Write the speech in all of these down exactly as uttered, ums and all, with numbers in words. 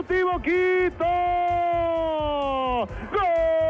Deportivo Quito. ¡Gol!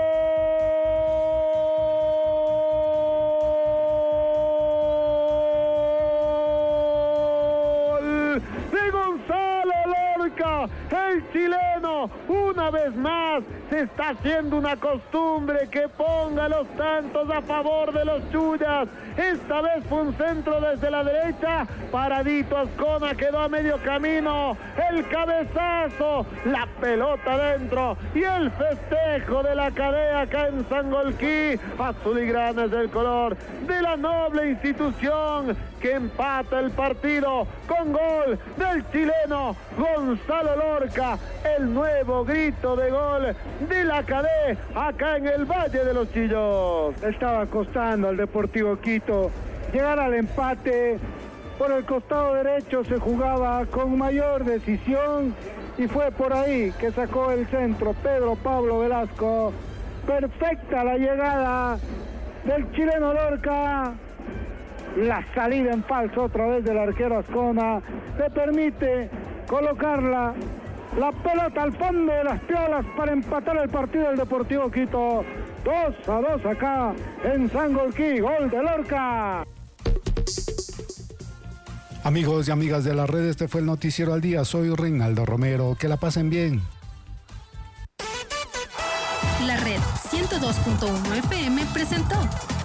De Gonzalo Lorca, el chileno, una vez más se está haciendo una costumbre que ponga los tantos a favor de los Chuyas. Esta vez fue un centro desde la derecha, paradito Ascona, quedó a medio camino, el cabezazo, la pelota dentro y el festejo de la cadena acá en Sangolquí. Azul y grana es el color de la noble institución que empata el partido con gol del chileno Gonzalo Lorca, el nuevo grito de gol de la cadena acá en el Valle de los Chillos. Estaba costando al Deportivo Quito llegar al empate. Por el costado derecho se jugaba con mayor decisión y fue por ahí que sacó el centro Pedro Pablo Velasco. Perfecta la llegada del chileno Lorca. La salida en falso otra vez del arquero Ascona le permite colocarla la pelota al fondo de las piolas para empatar el partido del Deportivo Quito. dos a dos acá en Sangolquí, gol de Lorca. Amigos y amigas de la red, este fue el Noticiero al Día. Soy Reinaldo Romero. Que la pasen bien. La Red ciento dos punto uno F M presentó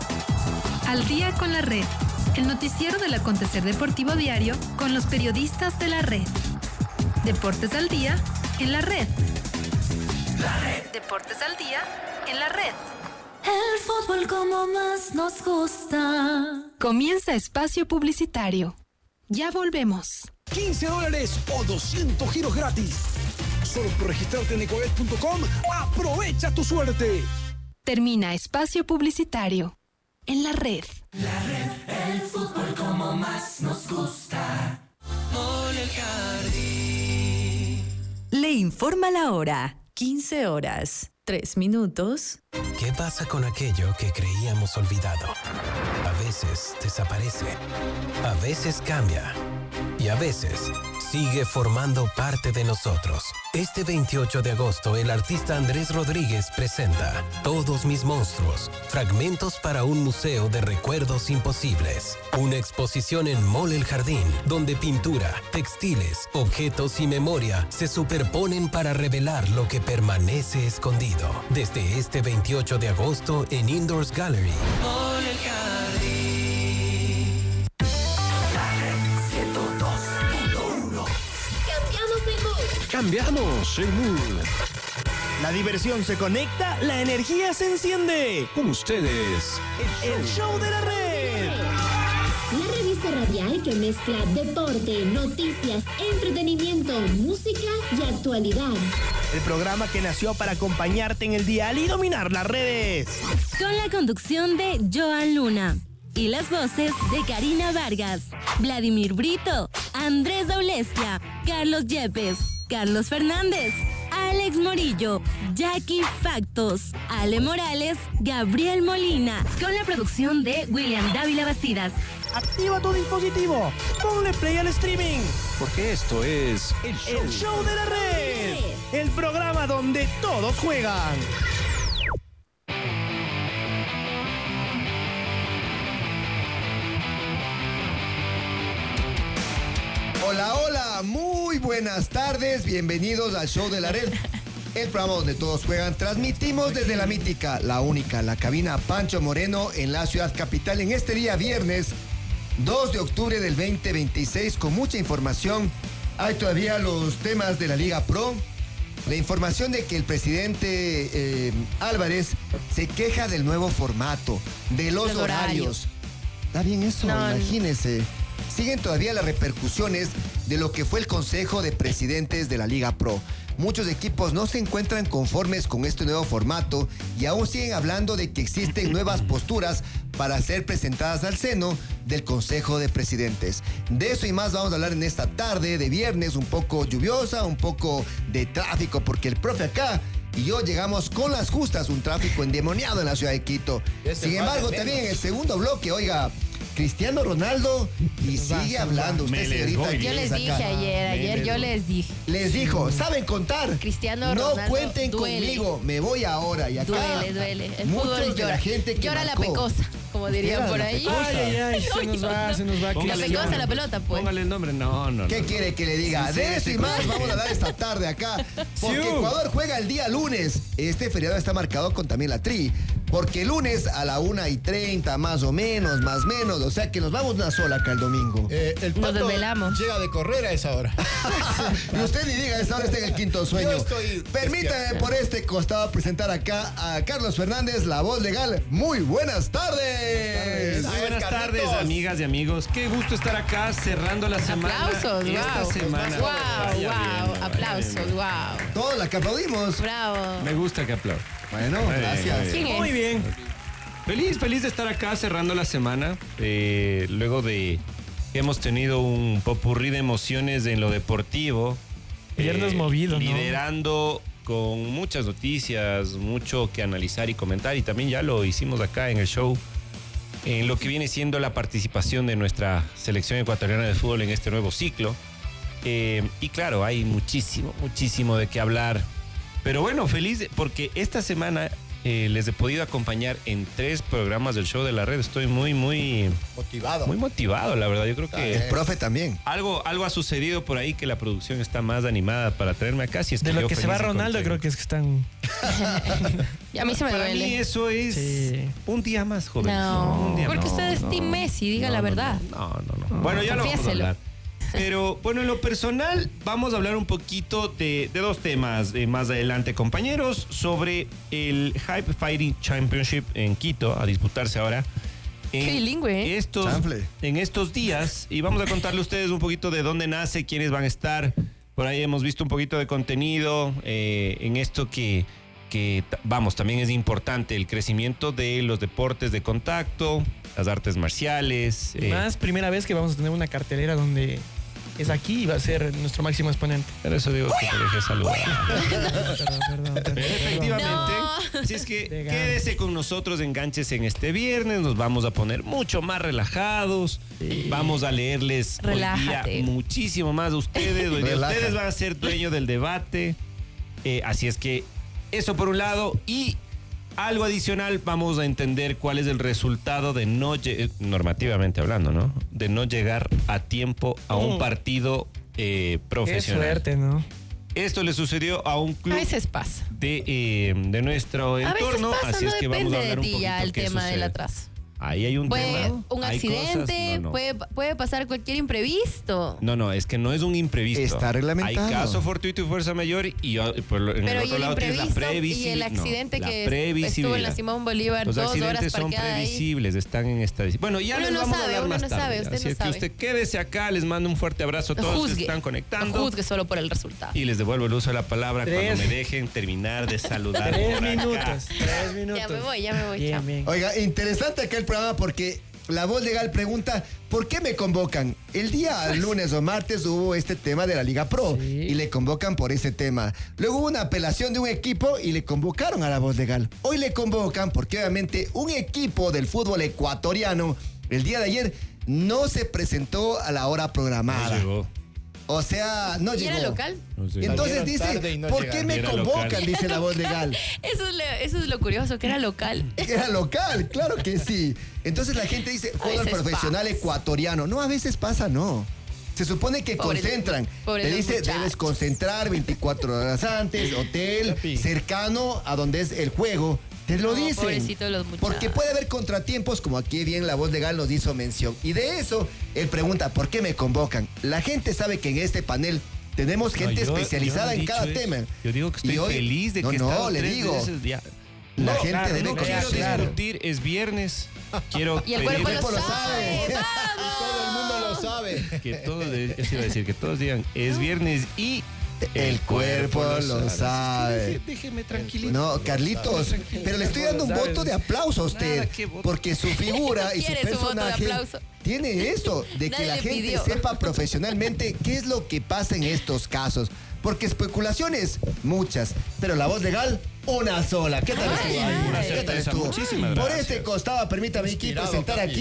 Al Día con la Red, el noticiero del acontecer deportivo diario con los periodistas de la red. Deportes al Día en la Red. La Red. Deportes al Día en la Red. El fútbol como más nos gusta. Comienza espacio publicitario. Ya volvemos. quince dólares o doscientos giros gratis. Solo por registrarte en ecoet punto com, aprovecha tu suerte. Termina espacio publicitario en la Red. La Red, el fútbol como más nos gusta. Mole el Jardín. Le informa la hora. quince horas, tres minutos. ¿Qué pasa con aquello que creíamos olvidado? A veces desaparece, a veces cambia y a veces sigue formando parte de nosotros. Este veintiocho de agosto, el artista Andrés Rodríguez presenta Todos mis monstruos, fragmentos para un museo de recuerdos imposibles. Una exposición en Mole el Jardín, donde pintura, textiles, objetos y memoria se superponen para revelar lo que permanece escondido. Desde este veintiocho de agosto en Indoors Gallery. Mole el Jardín. La Red ciento dos punto uno. Cambiamos de mood. Cambiamos el mood. La diversión se conecta, la energía se enciende. Con ustedes, el, el show de la Red. La revista radial que mezcla deporte, noticias, entretenimiento, música y actualidad. El programa que nació para acompañarte en el dial y dominar las redes. Con la conducción de Joan Luna y las voces de Karina Vargas, Vladimir Brito, Andrés Daulestia, Carlos Yepes, Carlos Fernández, Alex Morillo, Jackie Factos, Ale Morales, Gabriel Molina, con la producción de William Dávila Bastidas. Activa tu dispositivo, ponle play al streaming, porque esto es el show, el show de la Red, el programa donde todos juegan. Hola, hola, muy buenas tardes, bienvenidos al show de la Red, el programa donde todos juegan. Transmitimos desde la mítica, la única, la cabina Pancho Moreno en la ciudad capital en este día viernes dos de octubre del veinte veintiséis, con mucha información. Hay todavía los temas de la Liga Pro, la información de que el presidente eh, Álvarez se queja del nuevo formato, de los, los horarios. horarios. ¿Está bien eso? No, imagínense. Siguen todavía las repercusiones de lo que fue el Consejo de Presidentes de la Liga Pro. Muchos equipos no se encuentran conformes con este nuevo formato y aún siguen hablando de que existen nuevas posturas para ser presentadas al seno del Consejo de Presidentes. De eso y más vamos a hablar en esta tarde de viernes, un poco lluviosa, un poco de tráfico, porque el profe acá y yo llegamos con las justas, un tráfico endemoniado en la ciudad de Quito. Sin embargo, también en el segundo bloque, oiga, Cristiano Ronaldo y sigue hablando. Usted, señorita, yo les dije acá. ayer, ayer yo les dije. Les dijo, ¿saben contar? Cristiano no Ronaldo cuenten duele. conmigo, me voy ahora. Y acá, duele, duele. El muchos fútbol de llora. la gente que llora marcó. la pecosa, como dirían por ahí. Ay, ay, ay, se nos va, se nos va. La pecosa, la pelota, pues. Póngale el nombre, no, no. ¿Qué no, quiere que le diga? Sí, De sí, eso sí, y más sí. vamos a hablar esta tarde acá. Porque Sí. Ecuador juega el día lunes. Este feriado está marcado con también la tri. Porque lunes a la una y treinta, más o menos, más menos. O sea que nos vamos una sola acá el domingo. Eh, el Nos Pato desvelamos. llega de correr a esa hora. Y usted ni diga, a esa hora está en el quinto sueño. Yo estoy Permítame despierto. por este costado presentar acá a Carlos Fernández, la voz legal. Muy buenas tardes. Muy buenas tardes, amigas y amigos. Qué gusto estar acá cerrando la semana. Aplausos, Esta wow. semana. Wow, Vaya bien, wow. vaya Aplausos, bien. wow. Todos la que aplaudimos. Bravo. Me gusta que aplaudan. Bueno, Muy bien, gracias. muy bien. ¿Quién es? Muy bien. Feliz, feliz de estar acá cerrando la semana. eh, luego de que hemos tenido un popurrí de emociones en lo deportivo. Viernes movido, ¿no? Liderando con muchas noticias, mucho que analizar y comentar. Y también ya lo hicimos acá en el show. En lo que viene siendo la participación de nuestra selección ecuatoriana de fútbol en este nuevo ciclo. Eh, y claro, hay muchísimo, muchísimo de qué hablar. Pero bueno, feliz de- porque esta semana eh, les he podido acompañar en tres programas del show de la red. Estoy muy, muy, Motivado. muy motivado, la verdad. Yo creo que El profe también. algo, algo ha sucedido por ahí que la producción está más animada para traerme acá. Si es De que lo yo que se va feliz de Ronaldo, contigo. creo que es que están. Y a mí se me Para duele. mí eso es Sí. un día más, joven. No, Un día porque más. usted es No, Team Messi, diga no, la no, verdad. No, no, no. Bueno, ya lo vamos a Confiéselo. hablar. Pero bueno, en lo personal vamos a hablar un poquito de, de dos temas eh, más adelante, compañeros, sobre el Hype Fighting Championship en Quito, a disputarse ahora. En Qué bilingüe, ¿eh? Estos, Chanfle. en estos días, y vamos a contarle a ustedes un poquito de dónde nace, quiénes van a estar. Por ahí hemos visto un poquito de contenido eh, en esto que, que, t- vamos, también es importante, el crecimiento de los deportes de contacto, las artes marciales. eh, Más primera vez que vamos a tener una cartelera donde es aquí y va a ser nuestro máximo exponente. Por eso digo que te dejé saludar. Perdón, perdón, perdón. Pero efectivamente, No. así es que Digamos. quédese con nosotros, enganches en este viernes, nos vamos a poner mucho más relajados, vamos a leerles hoy Relájate. día muchísimo más a ustedes, hoy día Relaja. ustedes van a ser dueños del debate, eh, así es que eso por un lado, y algo adicional, vamos a entender cuál es el resultado de no, lle- normativamente hablando, ¿no? De no llegar a tiempo a un Mm. partido eh, Qué profesional. suerte, ¿no? Esto le sucedió a un A club veces pasa. de, eh, de nuestro A veces entorno, pasa, así no es que vamos depende a hablar de un ti poquito ya el qué tema del sucede. atraso. Ahí hay un Puede tema. un hay accidente, cosas- no, no. Puede, puede pasar cualquier imprevisto. No, no, es que no es un imprevisto. Está reglamentado. Hay caso fortuito y fuerza mayor y uh, por lo- en Pero el y otro el lado tienes la imprevisto y previsibilidad. el accidente no, la que estuvo en previsibilidad. la Simón Bolívar Los dos horas accidentes son parqueada ahí. previsibles, están en estadística. Bueno, ya Uno les no vamos sabe, a hablar uno más no tarde. sabe, usted Así no es que sabe. usted quédese acá, les mando un fuerte abrazo a No todos los que juzgue, están no conectando. juzgue solo por el resultado. Y les devuelvo el uso de la palabra Tres. cuando me dejen terminar de saludar. Tres por acá. minutos, tres minutos. Ya me voy, ya me voy. Bien, chao. bien. Oiga, interesante acá el programa porque la voz legal pregunta, ¿por qué me convocan? El día lunes o martes hubo este tema de la Liga Pro Sí. y le convocan por ese tema. Luego hubo una apelación de un equipo y le convocaron a la voz legal. Hoy le convocan porque obviamente un equipo del fútbol ecuatoriano el día de ayer no se presentó a la hora programada. No llegó. O sea, no ¿Y llegó. era local? No sé. Y entonces Salieron tarde dice, y no ¿por qué llegaron. me Era convocan? local. Dice la voz legal. Eso es, lo, eso es lo curioso, que era local. Era local, claro que sí. Entonces la gente dice, fútbol veces profesional pasa. ecuatoriano. No, a veces pasa, no. Se supone que Pobre- concentran. pobre Le los dice, muchachos. debes concentrar veinticuatro horas antes, hotel, Chapi. cercano a donde es el juego. Te lo No, dicen. pobrecito de los muchachos. Porque puede haber contratiempos, como aquí bien la voz legal nos hizo mención. Y de eso, él pregunta, ¿por qué me convocan? La gente sabe que en este panel tenemos gente No, yo- especializada yo no he en cada dicho eso. tema. Yo digo que estoy Y hoy- feliz de no, que he no, estado le tres digo. veces ya. La No, gente claro, debe No quiero conocer. discutir, es viernes. Quiero Y el pedir cuerpo lo lo sabe. sabe. ¡Vamos! Todo el mundo lo sabe. que todos, eso iba a decir, que todos digan, es viernes y El cuerpo lo sabe. Deje- Déjeme tranquilito. No, Carlitos, pero le estoy dando un Sabes. voto de aplauso a usted, Nada, ¿qué voto? porque su figura y su ¿Quiere su voto de personaje aplauso? tiene eso, de que Nadie la le gente pidió. sepa profesionalmente qué es lo que pasa en estos casos. Porque especulaciones, muchas, pero la voz legal, una sola. ¿Qué tal Ay, estuvo? ay, ¿Qué ay. tal certeza, estuvo? muchísimas Por gracias. este costado, permítame aquí Inspirado, presentar papi. aquí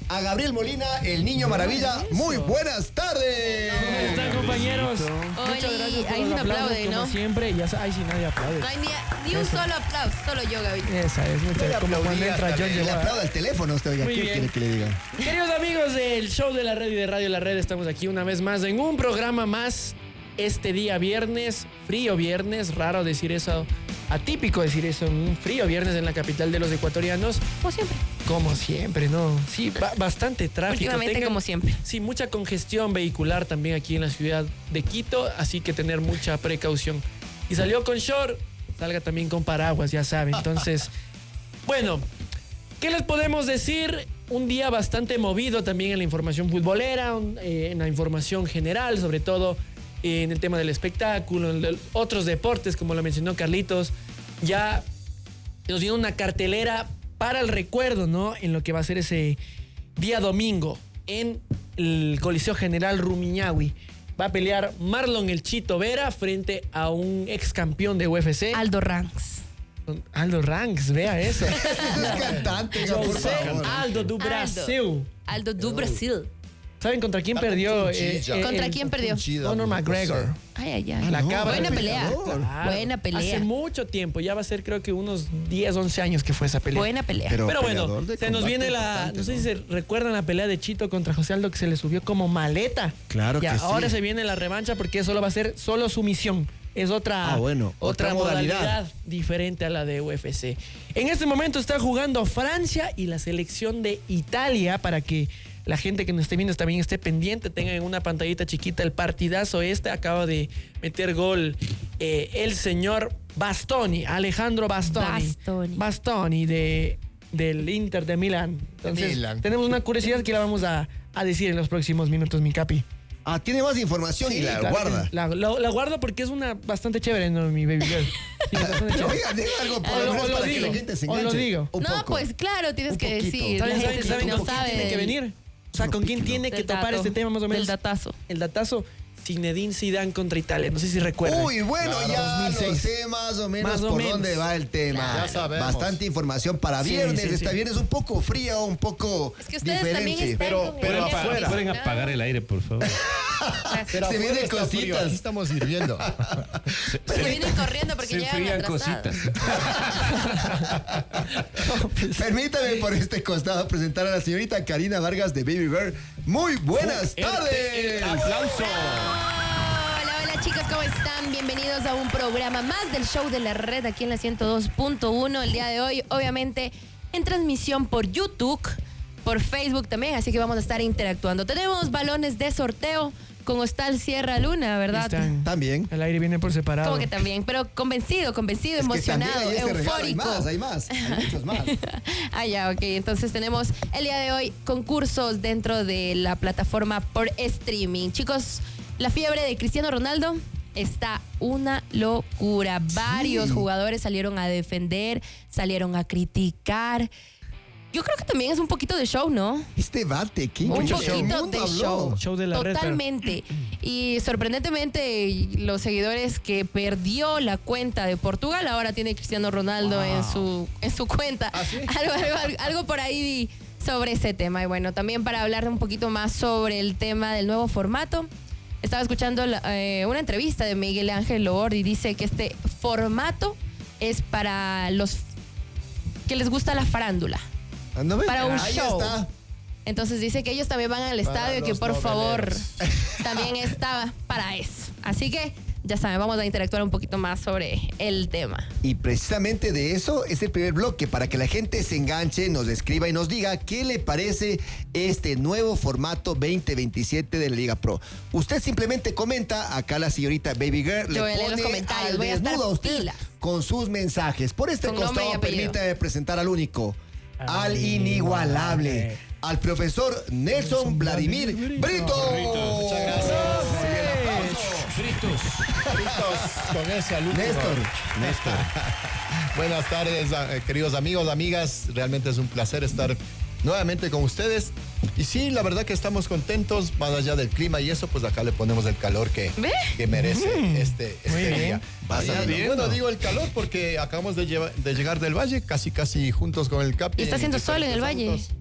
a Gabriel Molina, el niño maravilla. Muy buenas tardes. ¿Cómo están, compañeros? Oli, Muchas gracias por ahí los no aplausos, aplaude, como ¿no? siempre. Ya sa- ay, sí, nadie aplaude. No hay ni, ni un Eso. solo aplauso, solo yo, Gaby. Esa es, muchas Le como cuando aplaudí entra hasta John le- le Llegó. aplauda el teléfono usted, oiga. Muy ¿Qué bien. quiere que le diga? Queridos amigos del show de la red y de Radio La Red, estamos aquí una vez más en un programa más este día viernes, frío viernes, raro decir eso, atípico decir eso, un frío viernes en la capital de los ecuatorianos. Como siempre. Como siempre, ¿no? Sí, ba- bastante tráfico. Últimamente, Tengan- como siempre. Sí, mucha congestión vehicular también aquí en la ciudad de Quito, así que tener mucha precaución. Y salió con short, salga también con paraguas, ya saben. Entonces, bueno, ¿qué les podemos decir? Un día bastante movido también en la información futbolera, un- eh, en la información general, sobre todo eh, en el tema del espectáculo, en el- otros deportes, como lo mencionó Carlitos. Ya nos viene una cartelera para el recuerdo, ¿no? En lo que va a ser ese día domingo en el Coliseo General Rumiñahui. Va a pelear Marlon el Chito Vera frente a un ex campeón de U F C. Aldo Ranks. Aldo Ranks, vea eso. Es cantante, por José favor. Aldo do Brasil. Aldo do Brasil. ¿Saben contra quién perdió? Eh, eh, ¿Contra el- quién perdió? Conor McGregor. Ay, ay, ay. La cabra. Buena pelea. Claro. Buena pelea. Hace mucho tiempo, ya va a ser creo que unos diez, once años que fue esa pelea. Buena pelea. Pero, Pero bueno, peleador de se nos combate viene la... importante, No sé ¿no? si se recuerdan la pelea de Chito contra José Aldo que se le subió como maleta. Claro y que sí. ahora se viene la revancha porque solo va a ser solo sumisión. Es otra, Ah, bueno, otra, otra modalidad. modalidad diferente a la de U F C. En este momento está jugando Francia y la selección de Italia para que la gente que nos esté viendo también esté pendiente, tengan en una pantallita chiquita el partidazo este. Acaba de meter gol eh, el señor Bastoni, Alejandro Bastoni. Bastoni. Bastoni de, del Inter de Milán. Entonces, Milán. tenemos una curiosidad que la vamos a, a decir en los próximos minutos, mi capi. Ah, tiene más información y la claro, guarda. La, la- la guardo porque es una bastante chévere, ¿no? Mi baby girl. Sí, bastante Pero chévere. oiga, diga algo por O lo lo- menos o lo para que digo, la gente se o lo enganche. digo. Un No, poco. pues claro, tienes Un que poquito. decir. ¿Saben, La saben, gente saben no con quién sabe tiene que del- venir? O sea, ¿con quién tiene que del topar dato, este tema más o menos? Del datazo. El datazo, Zinedine Zidane contra Italia. No sé si recuerdan. Uy, bueno, Claro. ya dos mil seis. lo sé más o menos Más o por menos. dónde va el tema. Claro. Ya sabemos. Bastante información para Sí, viernes. sí, sí. Esta viernes un poco fría o un poco Es que ustedes diferente. también están Pero- con pero el Pueden, día afuera. apa- pueden original. apagar el aire, por favor. Pero Se afuera vienen está frío, cositas. aquí estamos hirviendo. Se vienen corriendo porque Se llegan enfrían atrasadas. cositas. Permítame por este costado presentar a la señorita Karina Vargas de Baby Girl. Muy buenas tardes. Aplauso. Hola, hola chicos, ¿cómo están? Bienvenidos a un programa más del show de la red aquí en la ciento dos punto uno. El día de hoy, obviamente, en transmisión por YouTube, por Facebook también, así que vamos a estar interactuando. Tenemos balones de sorteo con Hostal Sierra Luna, ¿verdad? Están- También. El aire viene por separado. Como que también, pero convencido, convencido, Es que emocionado, también hay ese regalo, hay eufórico. más, hay más, hay muchos más. Ah, ya, ok. Entonces tenemos el día de hoy concursos dentro de la plataforma por streaming. Chicos, la fiebre de Cristiano Ronaldo está una locura. Varios jugadores salieron a defender, salieron a criticar. Yo creo que también es un poquito de show, ¿no? Este debate, ¿qué? Un Mucho poquito show. El mundo de habló. show. Show de la red, pero- Totalmente. Y sorprendentemente, los seguidores que perdió la cuenta de Portugal, ahora tiene Cristiano Ronaldo en su en su cuenta. algo, algo, algo- algo por ahí vi sobre ese tema. Y bueno, también para hablar un poquito más sobre el tema del nuevo formato, estaba escuchando la- eh, una entrevista de Miguel Ángel Lobordi y dice que este formato es para los que les gusta la farándula. Ah, no me- Para un Ahí show. está. Entonces dice que ellos también van al estadio y que los por favor noveleros. también está para eso. Así que ya saben, vamos a interactuar un poquito más sobre el tema. Y precisamente de eso es el primer bloque, para que la gente se enganche, nos escriba y nos diga qué le parece este nuevo formato veinte veintisiete de la Liga Pro. Usted simplemente comenta, acá la señorita Baby Girl Yo voy a le leer los pone comentarios, al voy a estar desnudo a usted pilas. con sus mensajes. Por este Con nombre y costado, apellido. permítame presentar al único, al inigualable, al profesor Nelson Vladimir Brito. Muchas gracias. Muy bien, aplauso. Fritos. Fritos con ese alumno. Néstor. Néstor. Buenas tardes, eh, queridos amigos, amigas. Realmente es un placer estar nuevamente con ustedes. Y sí, la verdad que estamos contentos, más allá del clima y eso, pues acá le ponemos el calor que, ¿Ve? que merece Mm. este, este Muy día. bien. Vaya Bueno, viendo. bueno, digo el calor porque acabamos de, lleva- de llegar del valle, casi casi juntos con el Capi. ¿Y está en haciendo sol en el diferentes valle? autos.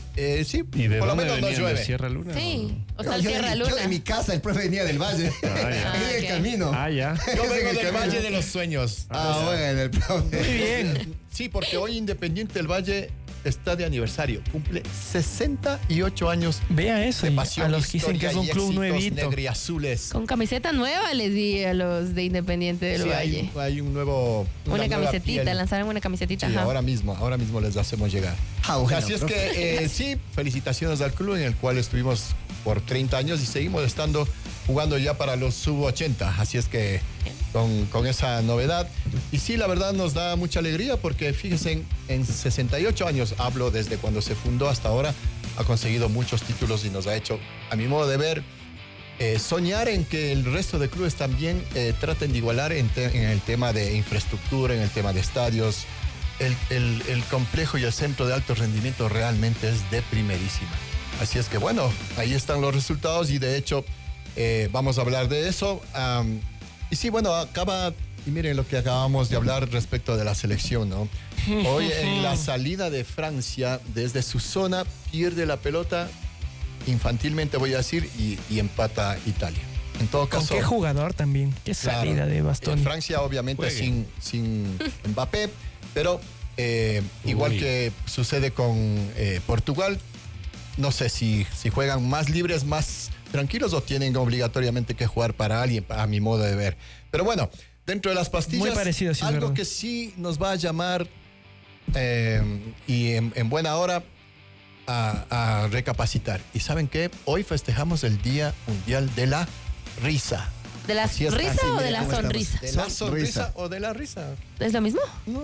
Eh, sí, ¿Y de por lo dónde menos no venían? llueve. ¿De Sierra Luna? Sí, o sea, No, el yo, Sierra de, Luna. yo de mi casa, el profe venía del valle. Ah, ya. En el ok. camino. Ah, ya. Yo Es en vengo el del camino. Valle de los Sueños. Ah, bueno, el profe. Muy bien. Sí, porque hoy Independiente del Valle está de aniversario. Cumple sesenta y ocho años Vea eso. de y pasión, a los que dicen que es un historia y club éxitos nuevito. negriazules. Con camiseta nueva les di a los de Independiente del Sí, Valle. hay, hay un nuevo. Una, nueva camisetita, piel. lanzaron una camisetita. Sí, ajá. ahora mismo, ahora mismo les hacemos llegar. Ah, bueno, Así es profe. que eh, sí, felicitaciones al club en el cual estuvimos por treinta años y seguimos estando jugando ya para los sub ochenta. Así es que con, con esa novedad. Y sí, la verdad nos da mucha alegría porque fíjense, en, en sesenta y ocho años, hablo desde cuando se fundó hasta ahora, ha conseguido muchos títulos y nos ha hecho, a mi modo de ver, eh, soñar en que el resto de clubes también eh, traten de igualar en, te- en el tema de infraestructura, en el tema de estadios. El, el- el complejo y el centro de alto rendimiento realmente es de primerísima. Así es que bueno, ahí están los resultados y de hecho eh, vamos a hablar de eso. Am, y sí, bueno, acaba, y miren lo que acabamos de hablar respecto de la selección, ¿no? Hoy en la salida de Francia, desde su zona, pierde la pelota infantilmente, voy a decir, y, y empata Italia. En todo ¿Con caso, qué jugador también? Qué claro, salida de bastón. en Francia, obviamente, Juegue. sin, sin Mbappé, pero eh, igual Uy. que sucede con eh, Portugal, no sé si, si juegan más libres, más tranquilos o tienen obligatoriamente que jugar para alguien, a mi modo de ver. Pero bueno, dentro de las pastillas, Muy parecido, sí, es algo verdad. que sí nos va a llamar eh, y en, en buena hora a, a recapacitar. ¿Y saben qué? Hoy festejamos el Día Mundial de la Risa. ¿De la Así es, risa así, o de mira la cómo estamos. sonrisa? ¿De la sonrisa Risa. o de la risa? ¿Es lo mismo? No.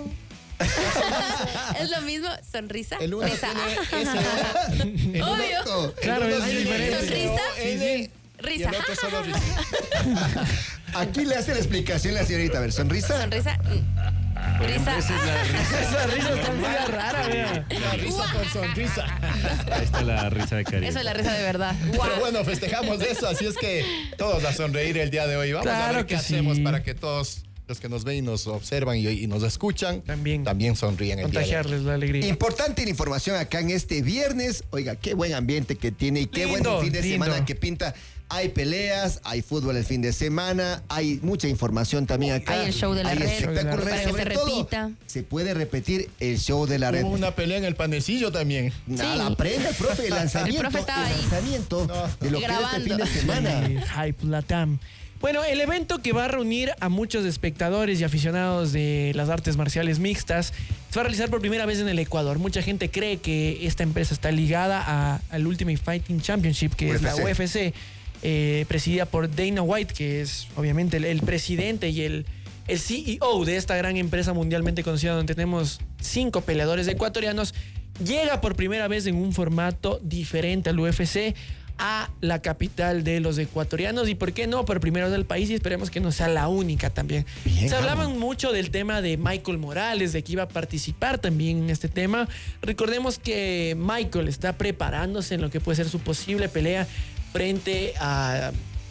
¿Es lo mismo? ¿Sonrisa? El uno Risa. tiene Obvio. Claro, es diferente. ¿Sonrisa? Sí, sí. Y Risa. el otro solo risa. Aquí le hace la explicación la señorita. A ver, sonrisa. Sonrisa. mm. Risa. Esa es la risa. Esa risa está muy rara, vea. La risa con sonrisa. Ahí está la risa de Cari. Eso es la risa de verdad. Pero bueno, festejamos eso, así es que todos a sonreír el día de hoy. Vamos a Claro ver qué que hacemos sí. para que todos los que nos ven y nos observan y, y nos escuchan También. también sonríen el día de hoy. Contagiarles la alegría. Importante la información acá en este viernes. Oiga, qué buen ambiente que tiene y qué Lindo, buen fin de lindo. semana que pinta. Hay peleas, hay fútbol el fin de semana, hay mucha información también acá. Hay el show de la hay red, espectáculos, para que sobre se todo, repita. se puede repetir el show de la red. Hubo una pelea en el panecillo también. Nada, Sí. aprenda, profe, el lanzamiento. El profe estaba el ahí. lanzamiento de lo que es este fin de Grabando. semana. Sí, Hype Latam. Bueno, el evento que va a reunir a muchos espectadores y aficionados de las artes marciales mixtas se va a realizar por primera vez en el Ecuador. Mucha gente cree que esta empresa está ligada a- al Ultimate Fighting Championship, que es la U F C. U F C, eh, presidida por Dana White, que es obviamente el, el presidente y el, el C E O de esta gran empresa mundialmente conocida, donde tenemos cinco peleadores ecuatorianos. Llega por primera vez en un formato diferente al U F C a la capital de los ecuatorianos y por qué no por primera vez del país, y esperemos que no sea la única también. Bien, Se hablaban claro. mucho del tema de Michael Morales, de que iba a participar también en este tema. Recordemos que Michael está preparándose en lo que puede ser su posible pelea frente a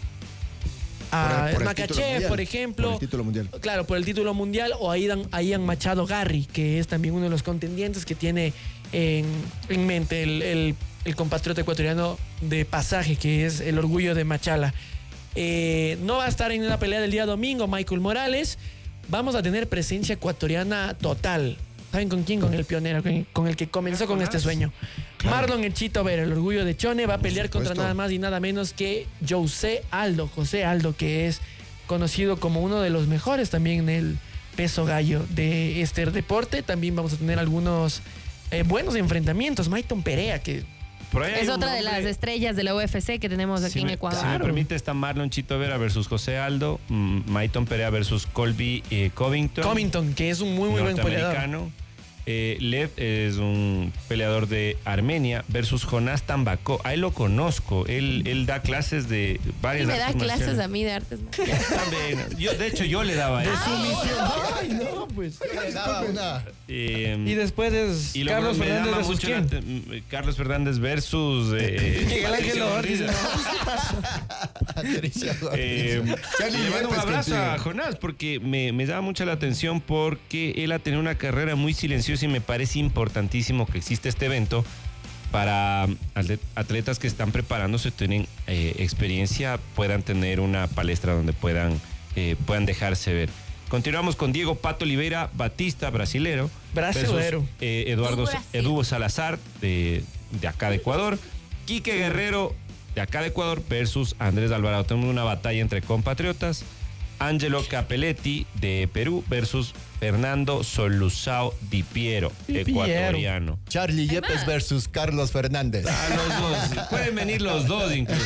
a Por el- por el título Makachev, mundial. por ejemplo. Por el título mundial. Claro, por el título mundial, o a Ian, a Ian Machado Garry, que es también uno de los contendientes que tiene en, en mente el, el- el compatriota ecuatoriano de pasaje, que es el orgullo de Machala. Eh, no va a estar en una pelea del día domingo Michael Morales. Vamos a tener presencia ecuatoriana total. ¿Saben con quién? Con el pionero, con, con el que comenzó con este sueño. Marlon El Chito Vera, el orgullo de Chone, va a pelear contra supuesto. nada más y nada menos que José Aldo. José Aldo, que es conocido como uno de los mejores también en el peso gallo de este deporte. También vamos a tener algunos eh, buenos enfrentamientos. Maiton Perea, que Por ahí hay Es un otra de nombre- las estrellas de la U F C que tenemos aquí Si en me, Ecuador. si me permite, está Marlon Chito Vera versus José Aldo, mm, Maiton Perea versus Colby eh, Covington. Covington, que es un muy, muy buen peleador. norteamericano. Eh, Lev es un peleador de Armenia versus Jonás Tambakó. Ahí lo conozco. Él, él da clases de Y varias me da artes clases marciales. a mí de artes marciales. También. Yo, de hecho, yo le daba De eso. sumisión. Ay, no, pues. Daba una- Eh, Y después es y luego Carlos me Fernández llama versus mucho quién. la te- mm, Carlos Fernández versus eh, Miguel Ángel Patricio Ortiz. Rodríguez. Patricia Rodríguez. Eh, Charlie le mando un López abrazo contigo. a Jonás porque me, me llama mucho la atención porque él ha tenido una carrera muy silenciosa y me parece importantísimo que existe este evento para atletas que están preparándose, tienen eh, experiencia, puedan tener una palestra donde puedan, eh, puedan dejarse ver. Continuamos con Diego Pato Oliveira Batista, brasilero. Brasilero. Versus, eh, Eduardo Edu Salazar, de, de acá de Ecuador. Quique Guerrero, de acá de Ecuador, versus Andrés Alvarado. Tenemos una batalla entre compatriotas. Angelo Capelletti, de Perú, versus Fernando Soluzao Di Piero, ecuatoriano. Charlie Yepes versus Carlos Fernández. A los dos. Pueden venir los dos incluso.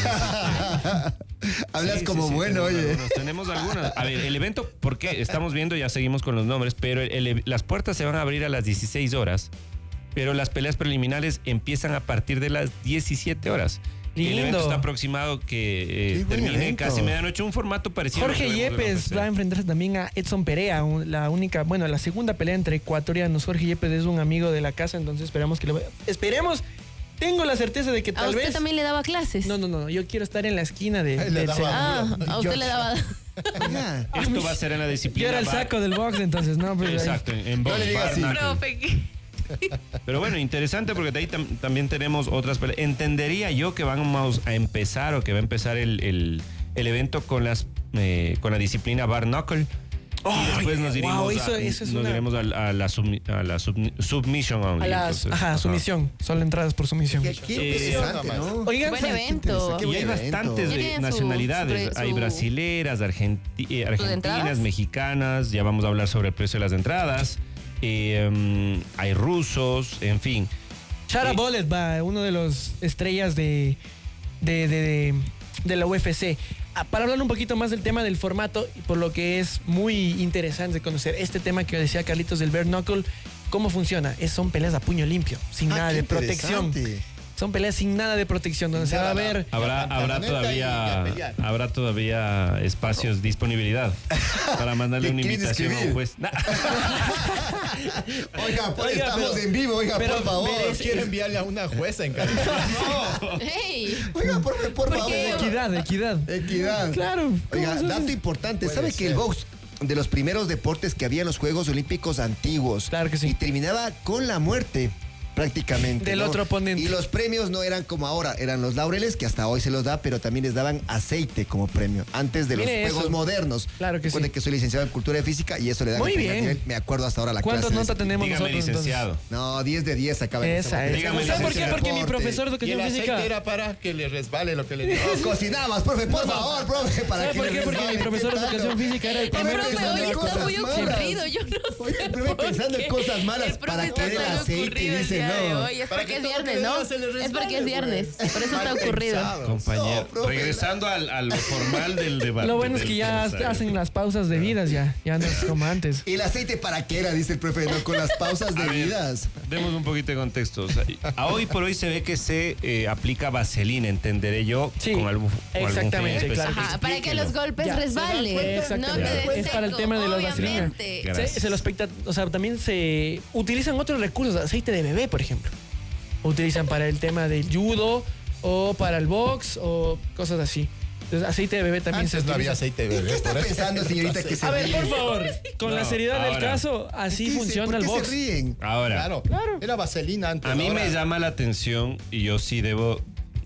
Hablas Sí, como sí, sí, bueno, tenemos oye. algunos, tenemos algunas. A ver, el evento, porque estamos viendo, ya seguimos con los nombres, pero el- el- las puertas se van a abrir a las dieciséis horas, pero las peleas preliminares empiezan a partir de las diecisiete horas. Lindo. El evento está aproximado que eh, Qué buen termine evento. casi medianoche, un formato parecido. a lo que Jorge vemos en la Yepes U F C. va a enfrentarse también a Edson Perea, un- la única, bueno, la segunda pelea entre ecuatorianos. Jorge Yepes es un amigo de la casa, entonces esperamos que le vaya- Esperemos, tengo la certeza de que ¿A tal usted vez... también le daba clases? No, no, no, yo quiero estar en la esquina de... Ay, le del daba- centro. Ah, a usted Yo- le daba... Oiga, Esto va a ser en la disciplina. Yo era el bar- saco del box, entonces, no, pues ahí- Exacto, en, en box, le digas bar, así. knuckle. Profe, ¿qué? Pero bueno, interesante porque de ahí tam- también tenemos otras peleas. Entendería yo que vamos a empezar o que va a empezar el, el- el evento con las eh, con la disciplina bar knuckle. Oh, y después nos diremos, wow, eso- a, eso es nos una- diremos al- a, la, submi- a la sub- submission only. A las, Entonces, ajá, ajá. sumisión. Solo entradas por sumisión. qué, qué Eh, interesante, ¿no? Oigan, Buen ¿saben- evento. Qué Y buen hay evento. bastantes Ya de tienen su- nacionalidades. su- Hay su- brasileras, argenti- eh, argentinas, entradas? mexicanas. Ya vamos a hablar sobre el precio de las entradas. Eh, mm, hay rusos, en fin. Chara Eh, Bullet va, uno de los estrellas de, de, de, de- de la U F C. Ah, para hablar un poquito más del tema del formato, y por lo que es muy interesante conocer este tema que decía Carlitos del bare knuckle, cómo funciona. Es, son peleas a puño limpio, sin Ah, nada qué de protección. interesante. Son peleas sin nada de protección, donde se va a ver... Habrá, habrá camioneta y a todavía pelear. habrá todavía espacios, disponibilidad para mandarle ¿Qué una quieres invitación a un escribir? juez. Nah. Oiga, pues, Oiga, estamos pero- en vivo, oiga, pero por favor. merece- Quiero enviarle a una jueza en Cali. ¡Ey! Oiga, por, por ¿Por favor. qué? Equidad, equidad. Equidad. Claro. Oiga, ¿cómo se hace? dato importante. Puede ¿Sabe que el ser. box de los primeros deportes que había en los Juegos Olímpicos antiguos? Claro que sí. Y terminaba con la muerte. Prácticamente. Del ¿no? otro oponente. Y los premios no eran como ahora, eran los laureles, que hasta hoy se los da, pero también les daban aceite como premio, antes de los Mire Juegos eso. Modernos. Claro que sí. Recuerde que soy licenciado en Cultura y Física y eso le dan Muy el primer bien. nivel. Me acuerdo hasta ahora la ¿Cuántas clase. de notas ese- tenemos Dígame, nosotros licenciado. entonces? No, diez de diez acaba en Esa es. Dígame, ¿Saben por qué? licenciado. Porque mi Deporte. profesor de Y el educación aceite física... era para que le resbale lo que le dio. No, cocinabas, profe, por favor, profe, para ¿Sabe que por le qué? Porque resbale, mi profesor de ¿qué tal? educación física era el Oye, primero que Profe, pensando hoy en está cosas muy malas. ocurrido, yo no sé. Oye, el profe por pensando en qué. cosas malas, El profe ¿para está qué el tan aceite? ocurrido el Dice, día de no. hoy. Es Para porque que es todo viernes, lo que ¿no? diga se le Es porque es resbale, viernes. güey. Por eso está Mal ocurrido. pensado. Compañero, No, profe, regresando al, al formal del debate. Lo bueno es del que ya aniversario. hacen las pausas debidas ya. Ya no es como antes. ¿Y el aceite para qué era? Dice el profe, no, con las pausas A ver, debidas. Demos un poquito de contexto. O sea, a hoy por hoy se ve que se eh, aplica vaselina, entenderé yo, Sí, con algún, con algún exactamente, fin claro. específico. Ajá, para que los golpes Ya, resbalen. ¿se dan cuenta? No Exactamente. quede Es para el seco, tema de la vaselina. obviamente. Gracias. Se, se lo expecta, o sea, también se utilizan otros recursos, aceite de bebé, por ejemplo. Utilizan para el tema del judo o para el box o cosas así. Entonces, aceite de bebé también se Antes no utiliza. había aceite de bebé. ¿Qué está por eso- pensando, señorita, que se A ver, ríe? por favor, con la No, seriedad del ahora. caso, así ¿Qué dice? funciona ¿Por el qué box. se ríen? Ahora, Claro, era vaselina antes. a mí ahora- me llama la atención y yo sí debo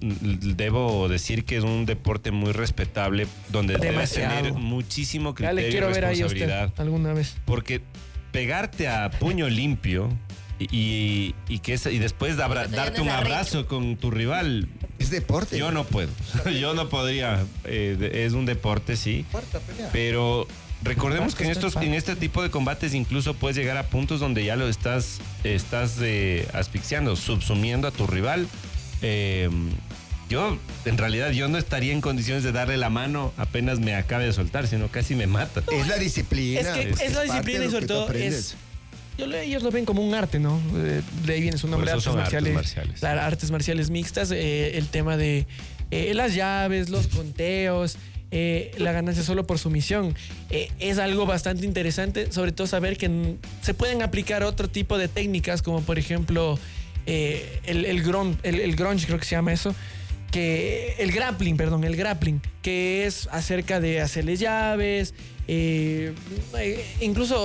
debo decir que es un deporte muy respetable donde debes Demasiado. tener muchísimo Ya criterio le y quiero ver ahí a usted responsabilidad. alguna vez. Porque pegarte a puño limpio y, y, y que es- y después de abra- Pero darte no un es arrecho. abrazo con tu rival, Es deporte. yo no puedo. Yo no podría. Eh, de- es un deporte, sí. Cuarta pelea. Pero recordemos que en Cuarta estos está en este tipo de combates incluso puedes llegar a puntos donde ya lo estás, estás eh, asfixiando, subsumiendo a tu rival. Eh, yo, en realidad, yo no estaría en condiciones de darle la mano apenas me acabe de soltar, sino casi me mata. Es la disciplina. Es que es, la parte disciplina de y lo sobre que tú todo aprendes. es... Yo lo- ellos lo ven como un arte, ¿no? Eh, de ahí viene su nombre, eso artes son artes marciales. marciales. Claro, artes marciales mixtas, eh, el tema de eh, las llaves, los conteos, eh, la ganancia solo por sumisión. Eh, es algo bastante interesante, sobre todo saber que mm, se pueden aplicar otro tipo de técnicas, como por ejemplo eh, el, el, grun- el, el grunge, creo que se llama eso. Que el grappling, perdón, el grappling, que es acerca de hacerles llaves, eh, eh, incluso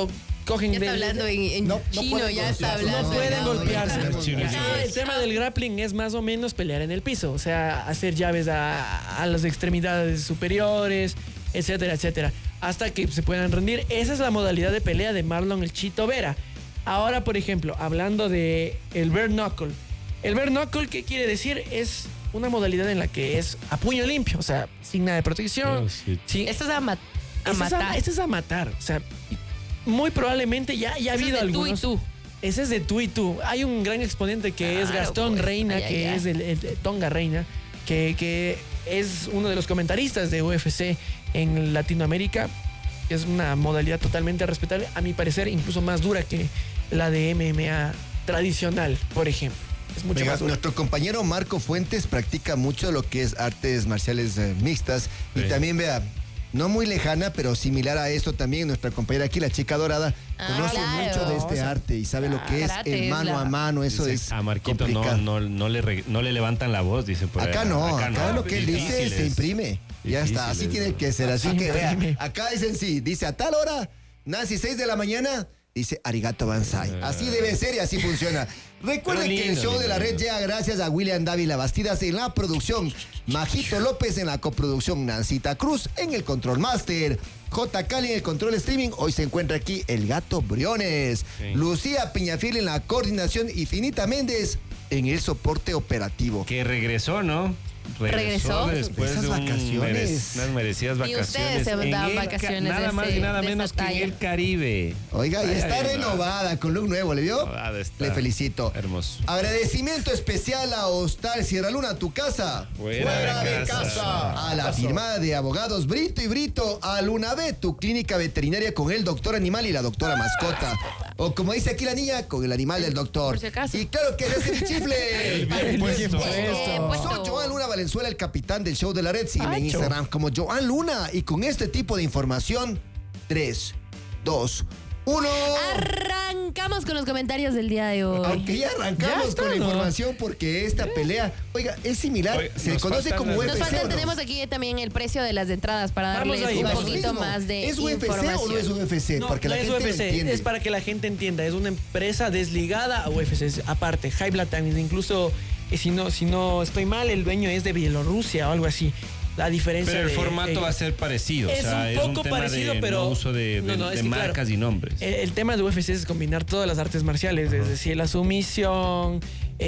cogen Ya está de- hablando en, en No, no chino, pueden ya está golpearse. hablando. No pueden en- golpearse. Chino, Ah, chino. el tema del grappling es más o menos pelear en el piso, o sea, hacer llaves a, a las extremidades superiores, etcétera, etcétera, hasta que se puedan rendir. Esa es la modalidad de pelea de Marlon el Chito Vera. Ahora, por ejemplo, hablando de el bare knuckle. El bare knuckle, ¿qué quiere decir? Es una modalidad en la que es a puño limpio, o sea, sin nada de protección. Oh, sí. Sí. Esto es a, ma- a Ese es matar. ese es a matar. O sea, muy probablemente ya, ya ha Ese es habido de tú y algunos. tú. Ese es de tú y tú. Hay un gran exponente que es Claro, Gastón pues. Reina, Ay, ay, que ay. es el, el- el Tonga Reina, que, que es uno de los comentaristas de U F C en Latinoamérica. Es una modalidad totalmente respetable, a mi parecer, incluso más dura que la de M M A tradicional, por ejemplo. Es mucho Oiga, más dura. nuestro compañero Marco Fuentes practica mucho lo que es artes marciales eh, mixtas. Y Sí. también, vea, no muy lejana, pero similar a esto también, nuestra compañera aquí, la chica dorada, Ah, conoce claro. mucho de este arte y sabe lo que es Karate el es mano la- a mano. Eso Dice, es a Marquito no, complicado. no, no, le re- no le levantan la voz, dice por ahí. Acá no, acá, lo que él dice Difíciles. se imprime. Ya está, así Difíciles, tiene ¿no? que ser. Así Se que vea, imprime. acá dicen sí, dice a tal hora, Nancy, seis de la mañana, dice Arigato Banzai. Así debe ser y así funciona. Recuerden Pero que el lindo, show de la lindo, red lindo. llega gracias a William Dávila Bastidas en la producción, Majito López en la coproducción, Nancita Cruz en el control master, J. Cali en el control streaming. Hoy se encuentra aquí el Gato Briones, Sí. Lucía Piñafiel en la coordinación y Finita Méndez en el soporte operativo. Que regresó, ¿no? Regresó. después Esas de un vacaciones. merec- unas merecidas Y vacaciones. ustedes se en daban el ca- vacaciones de Nada más ese- y nada de menos esa que en talla. el Caribe. Oiga, y Ay, está ay, renovada con look nuevo, ¿le vio? Renovada está. Le felicito. Hermoso. Agradecimiento especial a Hostal Sierra Luna, tu casa. Fuera de casa. A la firma de abogados Brito y Brito, a Lunabet, tu clínica veterinaria con el doctor animal y la doctora mascota. O como dice aquí la niña, con el animal del doctor. Por si acaso. Y claro que es el chifle. Bien puesto. Bien puesto. Soy Joan Luna Valenzuela, el capitán del show de la red. Sígueme en Acho. Instagram como Joan Luna. Y con este tipo de información, tres, dos, uno. Arrancamos con los comentarios del día de hoy. Aunque ya arrancamos Ya está, con la ¿no? información porque esta pelea, oiga, es similar, Oye, se le nos conoce faltan como U las- F Nos C. falta, ¿o no? tenemos aquí también el precio de las entradas para Vamos darles ahí, un vamos. poquito Mismo. más de ¿Es U F C información. o no es U F C? No, Porque no la es gente U F C, no entiende. es para que la gente entienda, es una empresa desligada a U F C, es aparte, High Blood Time, incluso eh, si no, si no estoy mal, el dueño es de Bielorrusia o algo así. La diferencia Pero el de- formato eh, va a ser parecido. es o sea, un es poco un tema parecido, de pero no uso de, no, de- no, es de que, claro, marcas y nombres. El, el tema de U F C es combinar todas las artes marciales, es decir, la sumisión,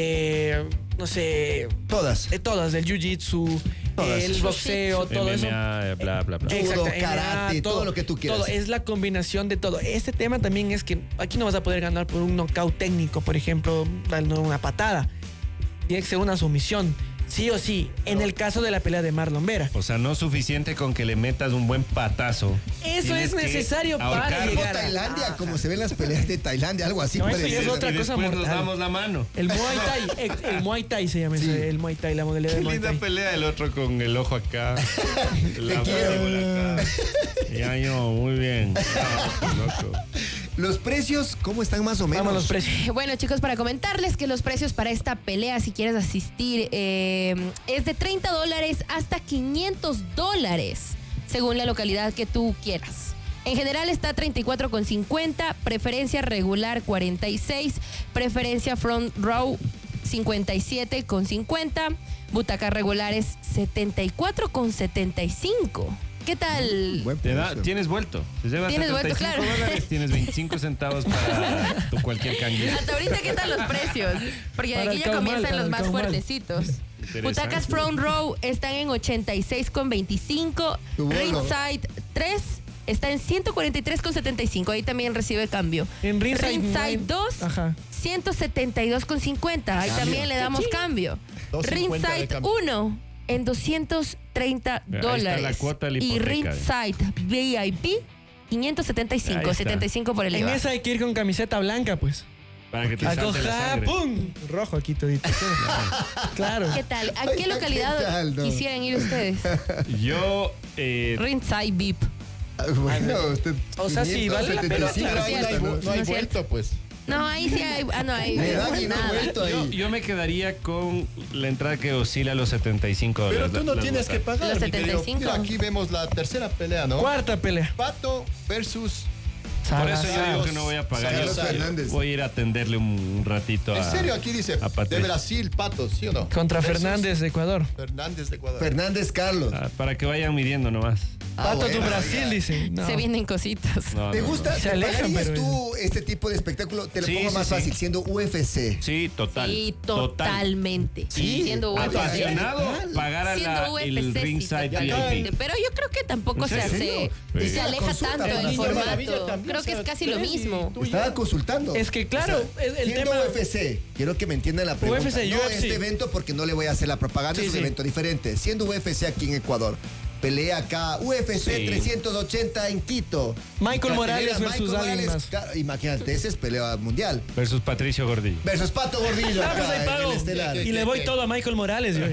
eh, no sé, Todas. eh, todas, el jiu-jitsu, Todas. el boxeo, todo eso. M M A, bla, bla, bla. Judo, Exacto, M M A, karate, todo lo que tú quieras. Todo, es la combinación de todo. Este tema también es que aquí no vas a poder ganar por un knockout técnico, por ejemplo, dando una patada. Tiene que ser una sumisión, sí o sí, en el caso de la pelea de Marlon Vera. O sea, no suficiente con que le metas un buen patazo. Eso Tienes es que necesario para ahorcarlo. llegar a- Tailandia, Ah, como se ven las peleas de Tailandia, algo así No, eso puede ya es ser. otra y cosa después nos mortal. damos la mano. El Muay Thai, el, el Muay Thai se llama Sí. ese, el Muay Thai, la modalidad Qué del Muay linda Thai. pelea el otro con el ojo acá. La quiero. mandíbula acá. Ya yo, muy bien. Ah, loco. Los precios, ¿cómo están más o menos? Vamos a los precios. Bueno, chicos, para comentarles que los precios para esta pelea, si quieres asistir, eh, es de treinta dólares hasta quinientos dólares, según la localidad que tú quieras. En general está treinta y cuatro con cincuenta, preferencia regular cuarenta y seis, preferencia front row cincuenta y siete con cincuenta, butacas regulares setenta y cuatro con setenta y cinco. ¿Qué tal? Buen Te da- precio. tienes vuelto. Te llevas Tienes vuelto, setenta y cinco claro. dólares, tienes veinticinco centavos para tu cualquier cambio. Hasta ahorita, ¿qué tal los precios? Porque de Para aquí el ya Kaumal, comienzan para los el más Kaumal. fuertecitos. Interesante. Butacas front row están en ochenta y seis con veinticinco. Tu bono. Ringside tres está en ciento cuarenta y tres con setenta y cinco. Ahí también recibe cambio. En ringside no hay- dos, Ajá. ciento setenta y dos con cincuenta. Ahí Cambio. también le damos cambio. dos cincuenta de Ringside cambio. uno en doscientos treinta Ahí está dólares. la cuota de la y hipoteca. Ringside V I P quinientos setenta y Ahí cinco. está. setenta y cinco por el En I V A. esa hay que ir con camiseta blanca, pues. Para que te salte la Acoja, sangre. ¡pum! Rojo aquí todito. Claro. ¿Qué tal? ¿A Oiga, qué ¿qué localidad tal, no? quisieran ir ustedes? Yo, eh, Ringside V I P. Ah, Bueno, usted. O sea, sí, vale la pena. quinientos setenta y cinco, Pero ahí no hay, ¿no? vu- no hay No es cierto. vuelto, pues. No, ahí sí hay. Ah, no, ahí Le no dan hay y no nada. vuelto yo, ahí. yo me quedaría con la entrada que oscila a los setenta y cinco Pero dólares. tú no las tienes que botas. pagar. Los mi querido. setenta y cinco. Mira, aquí vemos la tercera pelea, ¿no? Cuarta pelea. Pato versus Por eso yo digo que no voy a pagar. Carlos Yo Fernández. voy a ir a atenderle un ratito a. En serio, aquí dice a Patricio. de Brasil, Patos, ¿sí o no? Contra Versus Fernández de Ecuador. Fernández de Ecuador. Fernández Carlos. Ah, para que vayan midiendo nomás. Ah, Pato bueno, tu Brasil, ya. dice. No. Se vienen cositas. No, ¿Te no, gusta? no. ¿Te Se alejan, pagarías pero- tú este tipo de espectáculo? Te lo Sí, pongo sí, más sí. fácil, siendo U F C. Sí, total. Sí, total. totalmente. Sí, Siendo U F C. apasionado, pagar a Siendo la, U F C, el sí, ringside totalmente. V I P. Pero yo creo que tampoco ¿En se hace, serio? se Sí. aleja Consulta, tanto la del Niña Maravilla formato. también, Creo o que sea, es casi lo tres y mismo. tú y Estaba consultando. Es que claro, O sea, el, el siendo tema. U F C, quiero que me entiendan la pregunta. U F C, no U F C. este evento porque no le voy a hacer la propaganda, Sí, es un sí. evento diferente. Siendo U F C aquí en Ecuador, pelea acá U F C Sí. trescientos ochenta en Quito. Michael Cartelera, Morales versus Michael alguien Morales, más. claro, imagínate, ese es pelea mundial. Versus Patricio Gordillo. Versus Pato Gordillo Ah, pues acá ahí en pago. el estelar. Y le voy todo a Michael Morales, yo.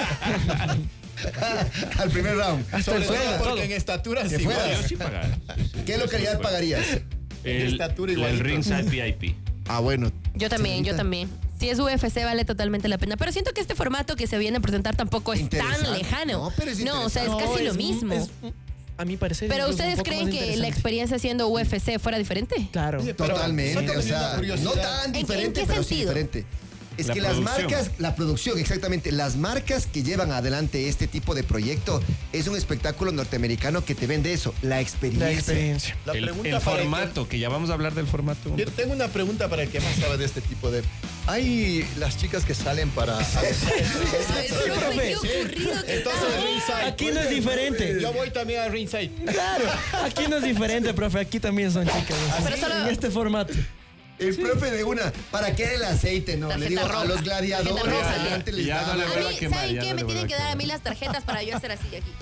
Al primer round. Hasta Sobre el todo sueldo, porque todo. en estatura Que sí. fuera. igual. Yo sí pagaría. ¿Qué localidad pagarías? El, estatura el igualito. ringside V I P. Ah, bueno. Yo también, yo Señorita. también. Si es U F C vale totalmente la pena. Pero siento que este formato que se viene a presentar tampoco es tan Interesante. lejano. No, pero es No, o sea, es No, casi lo es- mismo. es- a mi parecer. Pero incluso un ¿ustedes poco creen más que la interesante. experiencia siendo U F C fuera diferente? Claro. Oye, pero Totalmente, sácame o una sea, curiosidad. no tan ¿En qué- en diferente, qué pero sí sentido? diferente. Es La que las producción. marcas, la producción, exactamente, las marcas que llevan adelante este tipo de proyecto es un espectáculo norteamericano que te vende eso, la experiencia. La experiencia. La El, pregunta el para el que- formato, que ya vamos a hablar del formato. Yo tengo una pregunta para el que más sabe de este tipo de. Hay las chicas que salen para. Ay, profe, qué ocurrido que Entonces, está. ringside. Aquí no es diferente. Yo voy también a ringside. Claro, aquí no es diferente, profe. Aquí también son chicas. Pero Así, solo- en este formato. El profe de una, ¿para qué el aceite? No, le Tarjeta digo a roja. los gladiadores. Tarjeta roja. la gente les Ya da- no le A vuelva mí, a quemar, ¿saben ya qué? no Me le tienen vuelva que a dar a quemar. mí las tarjetas para yo hacer así aquí.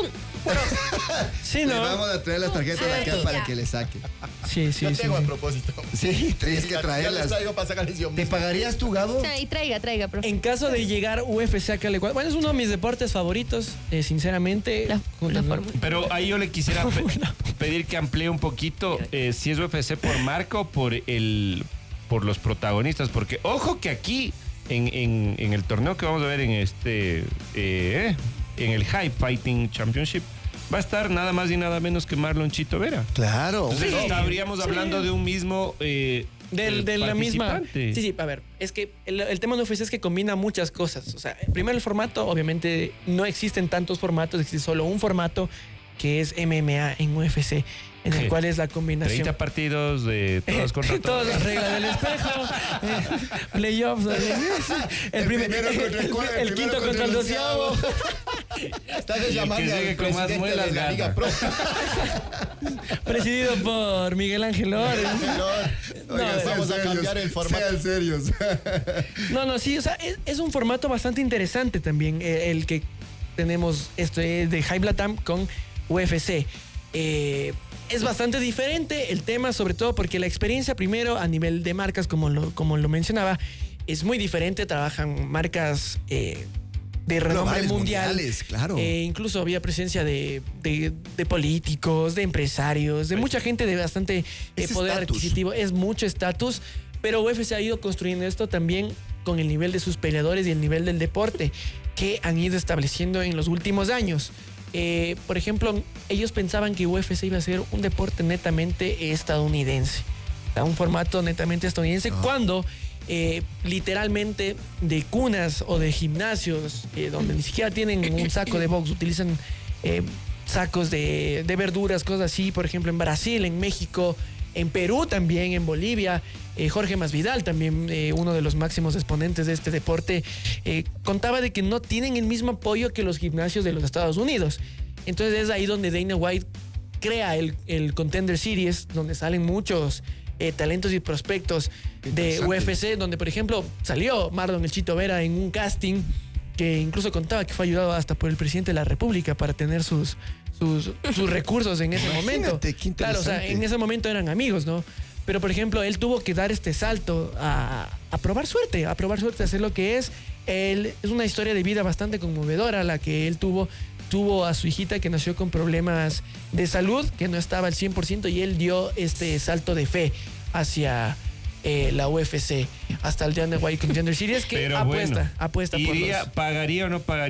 Sí, Le ¿no? vamos a traer las tarjetas Ah, acá ya. para que le saque. Sí, sí, Yo sí. tengo sí. a propósito. Sí, tienes que Ya- Ya les traerlas. traigo para sacarles yo ¿Te mismo. pagarías tú, Gabo? Y traiga, traiga, profe. En caso de llegar U F C acá al Ecuador, bueno, es uno de mis deportes favoritos, eh, sinceramente. La- junto la con- fórmula. Pero ahí yo le quisiera pe- pedir que amplíe un poquito eh, si es U F C por marca o por el por los protagonistas, porque ojo que aquí en, en- en el torneo que vamos a ver en este eh, en el Hype Fighting Championship va a estar nada más y nada menos que Marlon Chito Vera. Claro. Entonces Sí. estaríamos Sí. hablando de un mismo eh, Del, eh, de la misma. participante. Sí, sí, a ver, es que el, el tema de U F C es que combina muchas cosas. O sea, primero el formato, obviamente no existen tantos formatos, existe solo un formato que es M M A en U F C, en el Sí. cual es la combinación. treinta partidos de todos contra todos. Todas las reglas del espejo, eh, playoffs, eh, el, El primer- primero contra el el- cuarto, el el quinto primero contra el contra el doceavo. Estás Y el que llamando llegue al con más presidente muelas de la gana. Liga Pro. Presidido por Miguel Ángel Lores. Oiga, No, sean vamos a serios, cambiar el formato. Sean serios. No, no, sí, o sea, es, es un formato bastante interesante también eh, el que tenemos esto eh, de Hype Latam con U F C. Eh, es bastante diferente el tema, sobre todo porque la experiencia primero a nivel de marcas, como lo, como lo mencionaba, es muy diferente. Trabajan marcas eh, de renombre Globales, mundial. mundiales, claro. Eh, incluso había presencia de, de- de políticos, de empresarios, de mucha gente de bastante eh, Es poder estatus. adquisitivo. Es mucho estatus, pero U F C ha ido construyendo esto también con el nivel de sus peleadores y el nivel del deporte que han ido estableciendo en los últimos años. Eh, por ejemplo, ellos pensaban que U F C iba a ser un deporte netamente estadounidense, o sea, un formato netamente estadounidense, cuando eh, literalmente de cunas o de gimnasios eh, donde ni siquiera tienen un saco de box, utilizan eh, sacos de, de verduras, cosas así, por ejemplo en Brasil, en México, en Perú también, en Bolivia. Eh, Jorge Masvidal, también eh, uno de los máximos exponentes de este deporte, eh, contaba de que no tienen el mismo apoyo que los gimnasios de los Estados Unidos. Entonces es ahí donde Dana White crea el, el Contender Series, donde salen muchos eh, talentos y prospectos de U F C, donde por ejemplo salió Marlon El Chito Vera en un casting que incluso contaba que fue ayudado hasta por el presidente de la República para tener sus, sus, sus recursos en ese momento. Imagínate, qué Claro, o sea, interesante. en ese momento eran amigos, ¿no? Pero, por ejemplo, él tuvo que dar este salto a, a probar suerte, a probar suerte, a hacer lo que es. Él, es una historia de vida bastante conmovedora la que él tuvo. Tuvo a su hijita que nació con problemas de salud, que no estaba al cien por ciento, y él dio este salto de fe hacia eh, la U F C, hasta el Dana White Contender Series, que Pero apuesta, bueno, apuesta por iría, los... ¿Pagaría o no pagaría?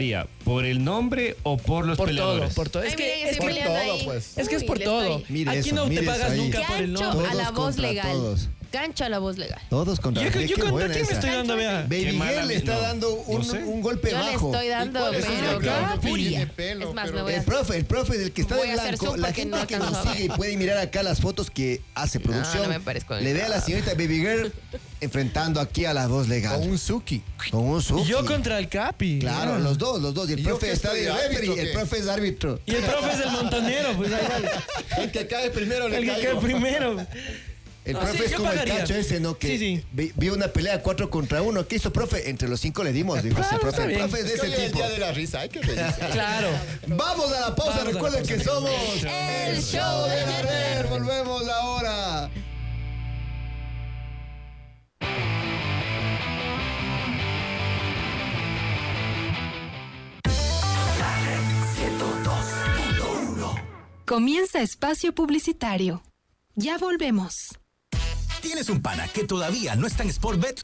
¿Por el nombre o por los Por peleadores? todo, por todo. Es Ay, que mira, es estoy por peleando todo, ahí. pues. Es que es Uy, por le todo. estoy- Mire Aquí eso, no te mire pagas eso ahí. nunca por el Gancho nombre. a la Todos voz contra legal. todos. Gancho a la voz legal. Todos contra Yo, Qué yo contra buena quién me esa. estoy dando, vea. Baby Qué mala Girl le mi- está no, dando un, no sé. un golpe Yo le bajo. estoy dando, cuál es pero el con capi? furia. Tiene pelo, Es más, pero- me voy a El profe, el profe, el que está Voy de a hacer blanco, zoom la porque gente no que nos alcanzo a sigue y ver. puede mirar acá las fotos que hace producción, no me parezco en le el ve a la caso. señorita Baby Girl enfrentando aquí a la voz legal. Con un Suki. Con un Y Suki. yo contra el Capi. Claro, Ah. los dos, los dos. Y el ¿Y yo profe qué está estoy de de referee, árbitro, el qué? profe es árbitro. Y el profe es el montonero, pues ahí va. El que cae primero le El que caigo. cae primero. El Ah, profe sí, es yo como pagaría. el cacho ese, ¿no? Que Sí, sí. vi, vi una pelea cuatro contra uno. ¿Qué hizo, profe? Entre los cinco le dimos, dijo Claro, ese profe. está El bien. profe es de Es que hoy ese es el tipo. día de la risa, hay que reírse. Claro. Vamos a la pausa. Vamos a la Recuerden pausa, que somos El show de la red. Volvemos ahora. Comienza espacio publicitario. Ya volvemos. ¿Tienes un pana que todavía no está en Sportbet?